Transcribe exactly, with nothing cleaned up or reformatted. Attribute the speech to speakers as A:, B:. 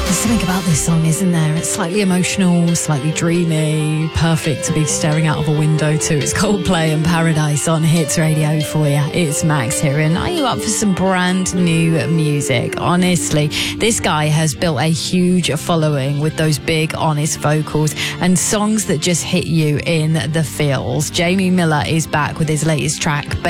A: Something about this song, isn't there? It's slightly emotional, slightly dreamy, perfect to be staring out of a window to. It's Coldplay and Paradise on Hits Radio for you. It's Max here, and are you up for some brand new music? Honestly, this guy has built a huge following with those big, honest vocals and songs that just hit you in the feels. Jamie Miller is back with his latest track,